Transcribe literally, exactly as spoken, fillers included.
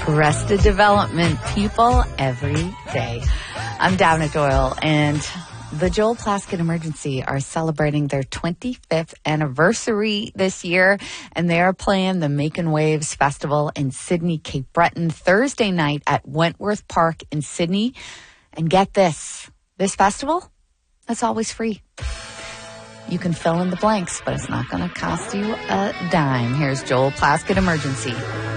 Arrested Development people every day. I'm Downa Doyle, and the Joel Plaskett Emergency are celebrating their twenty-fifth anniversary this year, and they are playing the Making Waves Festival in Sydney, Cape Breton, Thursday night at Wentworth Park in Sydney. And get this, this festival, it's always free. You can fill in the blanks, but it's not going to cost you a dime. Here's Joel Plaskett Emergency.